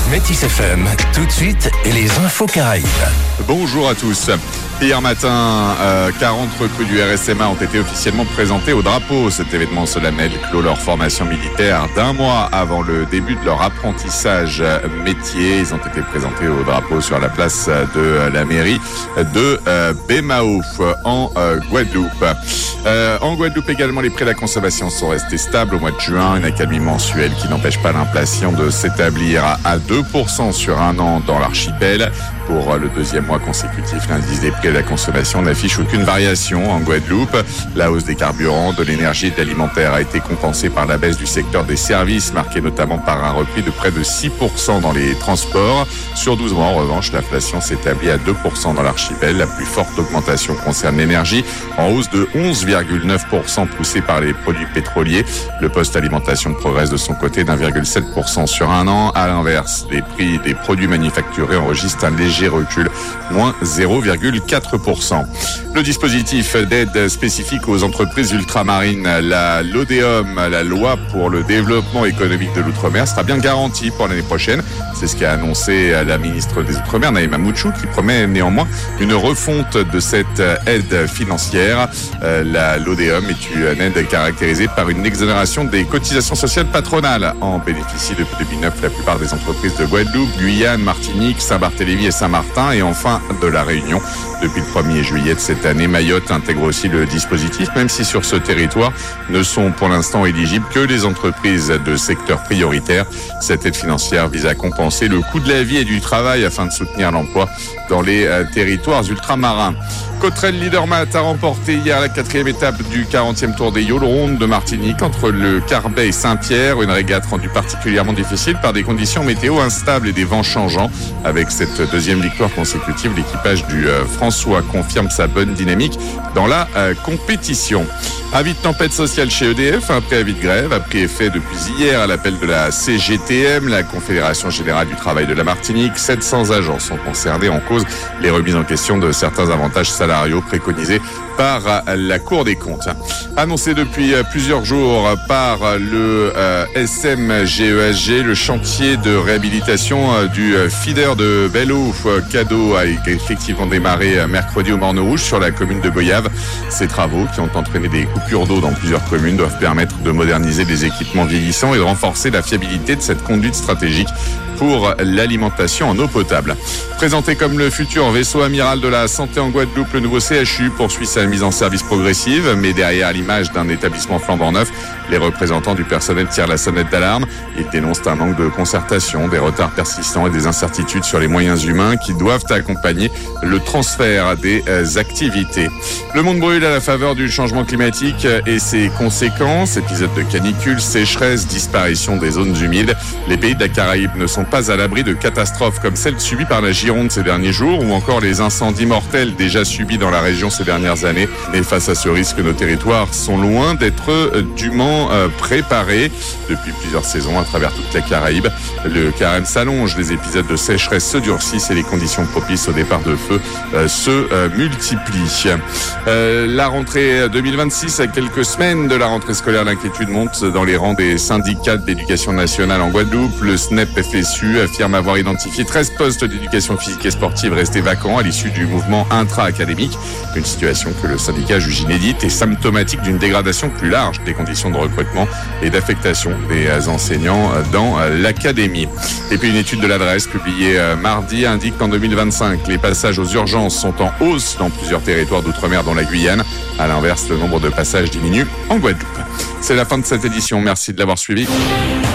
Métis FM, tout de suite, et les infos Caraïbes. Bonjour à tous. Hier matin, 40 recrues du RSMA ont été officiellement présentées au drapeau. Cet événement solennel clôt leur formation militaire d'un mois avant le début de leur apprentissage métier. Ils ont été présentés au drapeau sur la place de la mairie de Bémaouf en Guadeloupe. En Guadeloupe également, les prix de la consommation sont restés stables au mois de juin. Une accalmie mensuelle qui n'empêche pas l'inflation de s'établir à 2% sur un an dans l'archipel. Pour le deuxième mois consécutif, l'indice des prix de la consommation n'affiche aucune variation en Guadeloupe. La hausse des carburants, de l'énergie et de l'alimentaire a été compensée par la baisse du secteur des services, marquée notamment par un repli de près de 6% dans les transports. Sur 12 mois, en revanche, l'inflation s'établit à 2% dans l'archipel. La plus forte augmentation concerne l'énergie, en hausse de 11,9% poussée par les produits pétroliers. Le poste alimentation progresse de son côté d'1,7% sur un an. À l'inverse, les prix des produits manufacturés enregistrent un léger recul, moins 0,4%. Le dispositif d'aide spécifique aux entreprises ultramarines, la LODEOM, la loi pour le développement économique de l'outre-mer, sera bien garanti pour l'année prochaine. C'est ce qu'a annoncé la ministre des Outre-mer, Naïma Mouchou, qui promet néanmoins une refonte de cette aide financière. La LODEOM est une aide caractérisée par une exonération des cotisations sociales patronales. En bénéficient depuis 2009 la plupart des entreprises de Guadeloupe, Guyane, Martinique, Saint-Barthélemy et Saint-Martin et enfin de la Réunion. Depuis le 1er juillet de cette année, Mayotte intègre aussi le dispositif, même si sur ce territoire ne sont pour l'instant éligibles que les entreprises de secteur prioritaire. Cette aide financière vise à compenser le coût de la vie et du travail afin de soutenir l'emploi dans les territoires ultramarins. Cotterêts Leadermat a remporté hier la 4e étape du 40e Tour des Yole Rondes de Martinique entre le Carbet et Saint-Pierre. Une régate rendue particulièrement difficile par des conditions météo instables et des vents changeants. Avec cette deuxième victoire consécutive, l'équipage du François confirme sa bonne dynamique dans la compétition. Avis de tempête sociale chez EDF, un préavis de grève a pris effet depuis hier à l'appel de la CGTM, la Confédération Générale du Travail de la Martinique. 700 agents sont concernés, en cause les remises en question de certains avantages salariaux préconisés par la Cour des comptes. Annoncé depuis plusieurs jours par le SMGESG, le chantier de réhabilitation du feeder de Bellouf Cadeau a effectivement démarré mercredi au Morne-Rouge sur la commune de Goyave. Ces travaux, qui ont entraîné des coupures d'eau dans plusieurs communes, doivent permettre de moderniser les équipements vieillissants et de renforcer la fiabilité de cette conduite stratégique pour l'alimentation en eau potable. Présenté comme le futur vaisseau amiral de la santé en Guadeloupe, le nouveau CHU poursuit sa mise en service progressive, mais derrière l'image d'un établissement flambant neuf, les représentants du personnel tirent la sonnette d'alarme. Ils dénoncent un manque de concertation, des retards persistants et des incertitudes sur les moyens humains qui doivent accompagner le transfert des activités. Le monde brûle à la faveur du changement climatique et ses conséquences. Épisodes de canicule, sécheresse, disparition des zones humides. Les pays de la Caraïbe ne sont pas à l'abri de catastrophes comme celle subie par la Gironde ces derniers jours ou encore les incendies mortels déjà subis dans la région ces dernières années. Et face à ce risque, nos territoires sont loin d'être dûment préparés. Depuis plusieurs saisons à travers toute la Caraïbe, le carême s'allonge, les épisodes de sécheresse se durcissent et les conditions propices au départ de feu se multiplient. La rentrée 2026, à quelques semaines de la rentrée scolaire, l'inquiétude monte dans les rangs des syndicats d'éducation nationale en Guadeloupe. Le SNEP-FSU affirme avoir identifié 13 postes d'éducation physique et sportive restés vacants à l'issue du mouvement intra-académique. Une situation que le syndicat juge inédite et symptomatique d'une dégradation plus large des conditions de recrutement et d'affectation des enseignants dans l'académie. Et puis une étude de l'adresse publiée mardi indique qu'en 2025, les passages aux urgences sont en hausse dans plusieurs territoires d'outre-mer dont la Guyane. À l'inverse, le nombre de passages diminue en Guadeloupe. C'est la fin de cette édition. Merci de l'avoir suivi.